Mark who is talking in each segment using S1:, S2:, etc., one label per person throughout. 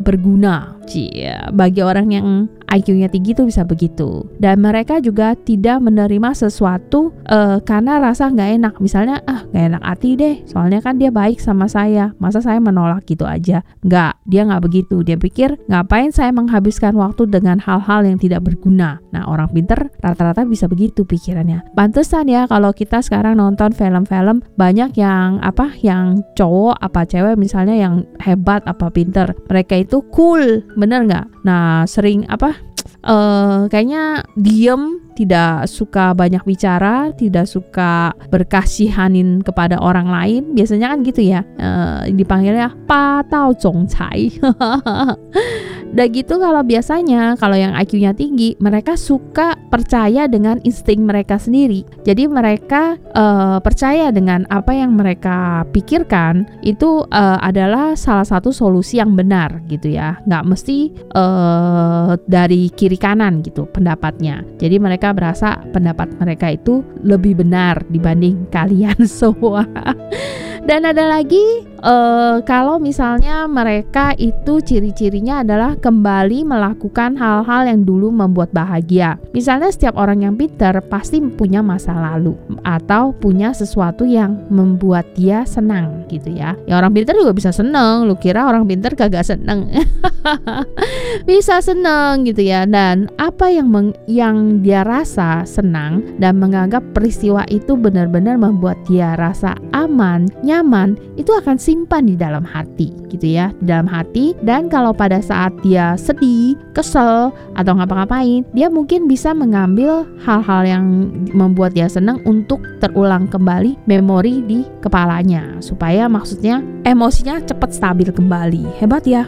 S1: berguna. Bagi orang yang IQ-nya tinggi tuh bisa begitu. Dan mereka juga tidak menerima sesuatu karena rasa nggak enak. Misalnya nggak enak hati deh, soalnya kan dia baik sama saya, masa saya menolak gitu aja. Dia nggak begitu. Dia pikir ngapain saya menghabiskan waktu dengan hal-hal yang tidak berguna. Nah, orang pinter rata-rata bisa begitu pikirannya. Pantesan ya kalau kita sekarang nonton film-film banyak yang cowok apa cewek misalnya yang hebat apa pinter, mereka itu cool, bener nggak? Nah, sering kayaknya diem, tidak suka banyak bicara, tidak suka berkasihanin kepada orang lain. Biasanya kan gitu ya, dipanggilnya pa tao zong cai. Dan gitu kalau biasanya kalau yang IQ-nya tinggi, mereka suka percaya dengan insting mereka sendiri. Jadi mereka percaya dengan apa yang mereka pikirkan itu adalah salah satu solusi yang benar gitu ya. Nggak mesti dari kiri kanan gitu pendapatnya. Jadi mereka berasa pendapat mereka itu lebih benar dibanding kalian semua. Dan ada lagi kalau misalnya mereka itu ciri-cirinya adalah kembali melakukan hal-hal yang dulu membuat bahagia. Misalnya setiap orang yang pintar pasti punya masa lalu atau punya sesuatu yang membuat dia senang gitu ya. Ya orang pintar juga bisa senang. Lu kira orang pintar kagak senang? Bisa senang gitu ya. Dan apa yang dia rasa senang dan menganggap peristiwa itu benar-benar membuat dia rasa aman, nyaman, itu akan simpan di dalam hati gitu ya, di dalam hati. Dan kalau pada saat dia sedih, kesel atau ngapa-ngapain, dia mungkin bisa mengambil hal-hal yang membuat dia senang untuk terulang kembali memori di kepalanya, supaya maksudnya emosinya cepat stabil kembali. Hebat ya.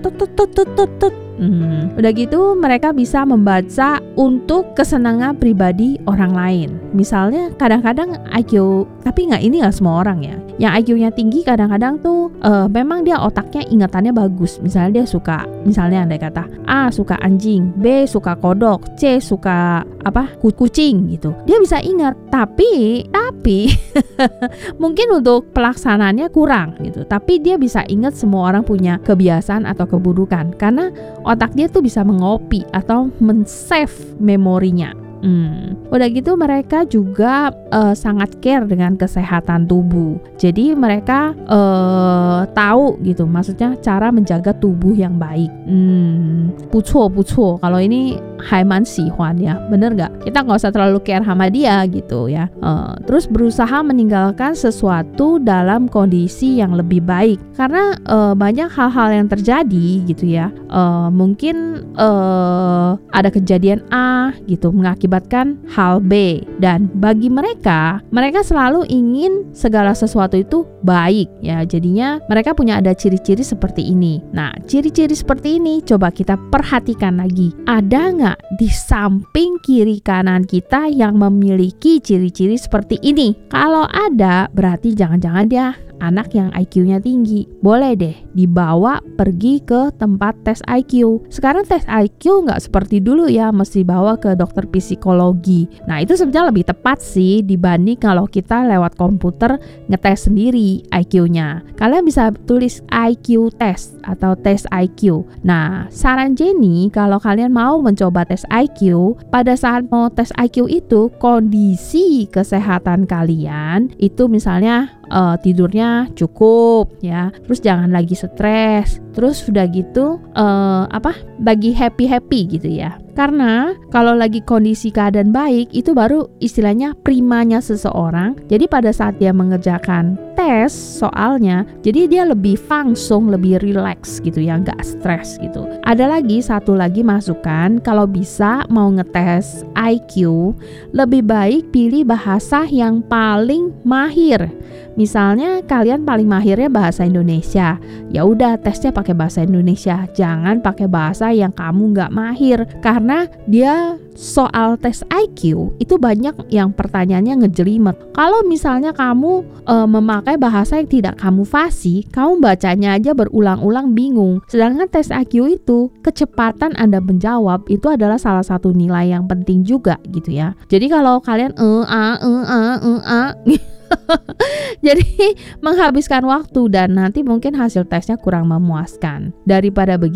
S1: Udah gitu mereka bisa membaca untuk kesenangan pribadi orang lain. Misalnya kadang-kadang IQ, tapi ini nggak semua orang ya. Yang IQ-nya tinggi kadang-kadang tuh memang dia otaknya ingatannya bagus. Misalnya dia suka, misalnya andai kata A suka anjing, B suka kodok, C suka kucing gitu. Dia bisa ingat, tapi mungkin untuk pelaksanaannya kurang gitu. Tapi dia bisa ingat semua orang punya kebiasaan atau keburukan karena otak dia tuh bisa mengopi atau men-save memorinya. Udah gitu mereka juga sangat care dengan kesehatan tubuh. Jadi mereka tahu gitu, maksudnya cara menjaga tubuh yang baik. Puco. Kalau ini Haiman Sihuan ya, bener gak? Kita gak usah terlalu care sama dia gitu ya. Terus berusaha meninggalkan sesuatu dalam kondisi yang lebih baik. Karena banyak hal-hal yang terjadi gitu ya. Mungkin ada kejadian A gitu mengakibatkan hal B. Dan bagi mereka selalu ingin segala sesuatu itu baik ya. Jadinya mereka punya ada ciri-ciri seperti ini. Nah, ciri-ciri seperti ini coba kita perhatikan lagi. Ada nggak di samping kiri kanan kita yang memiliki ciri-ciri seperti ini? Kalau ada, berarti jangan-jangan dia anak yang IQ-nya tinggi. Boleh deh dibawa pergi ke tempat tes IQ. Sekarang tes IQ nggak seperti dulu ya, mesti bawa ke dokter psikologi. Nah, itu sebenarnya lebih tepat sih dibanding kalau kita lewat komputer ngetes sendiri IQ-nya. Kalian bisa tulis IQ test atau tes IQ. Nah, saran Jenny kalau kalian mau mencoba tes IQ, pada saat mau tes IQ itu kondisi kesehatan kalian itu misalnya tidurnya cukup ya, terus jangan lagi stres, terus udah gitu bagi happy gitu ya. Karena kalau lagi kondisi keadaan baik itu baru istilahnya primanya seseorang. Jadi pada saat dia mengerjakan tes soalnya, jadi dia lebih langsung, lebih relax gitu ya, nggak stres gitu. Ada lagi satu lagi masukan, kalau bisa mau ngetes IQ, lebih baik pilih bahasa yang paling mahir. Misalnya kalian paling mahirnya bahasa Indonesia, ya udah tesnya pakai bahasa Indonesia, jangan pakai bahasa yang kamu nggak mahir. Karena dia soal tes IQ itu banyak yang pertanyaannya ngejelimet. Kalau misalnya kamu memakai bahasa yang tidak kamu fasih, kamu bacanya aja berulang-ulang bingung. Sedangkan tes IQ itu kecepatan Anda menjawab itu adalah salah satu nilai yang penting juga gitu ya. Jadi kalau kalian jadi menghabiskan waktu dan nanti mungkin hasil tesnya kurang memuaskan. Daripada begitu